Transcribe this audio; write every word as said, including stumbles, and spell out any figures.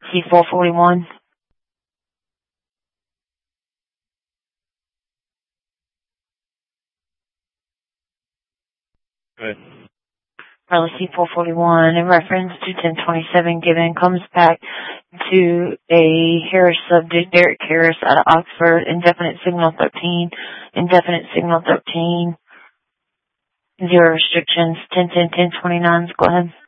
C four forty-one. Good. Pilot C four forty-one, in reference to ten twenty-seven given, comes back to a Harris subject, Derek Harris out of Oxford, indefinite signal thirteen, indefinite signal thirteen, zero restrictions, ten ten ten twenty-nine, go ahead.